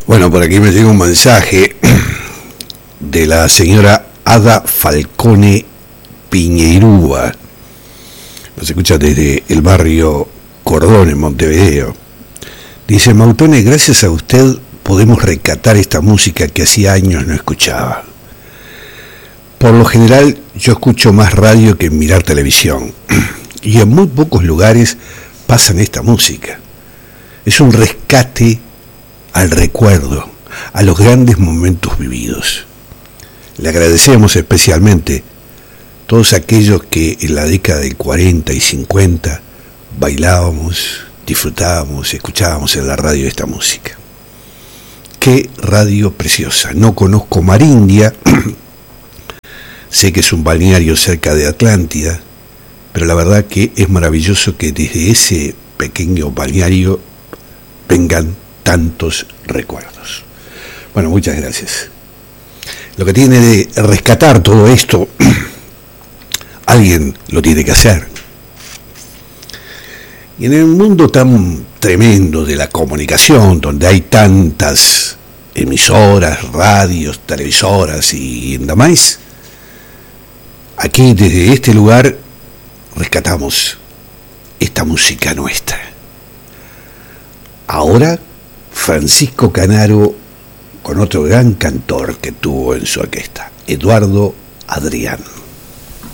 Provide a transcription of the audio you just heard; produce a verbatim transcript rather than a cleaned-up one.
Bueno, por aquí me llega un mensaje de la señora Ada Falcone Piñeirúa. Nos escucha desde el barrio Cordón, en Montevideo. Dice: Mautone, gracias a usted podemos rescatar esta música que hacía años no escuchaba. Por lo general yo escucho más radio que mirar televisión, y en muy pocos lugares pasan esta música. Es un rescate al recuerdo, a los grandes momentos vividos. Le agradecemos especialmente a todos aquellos que en la década del cuarenta y cincuenta bailábamos, disfrutábamos, escuchábamos en la radio esta música. Qué radio preciosa. No conozco Marindia, sé que es un balneario cerca de Atlántida, pero la verdad que es maravilloso que desde ese pequeño balneario vengan tantos recuerdos. Bueno, muchas gracias. Lo que tiene de rescatar todo esto, alguien lo tiene que hacer. Y en el mundo tan tremendo de la comunicación, donde hay tantas emisoras, radios, televisoras y demás, aquí desde este lugar rescatamos esta música nuestra. Ahora Francisco Canaro con otro gran cantor que tuvo en su orquesta, Eduardo Adrián.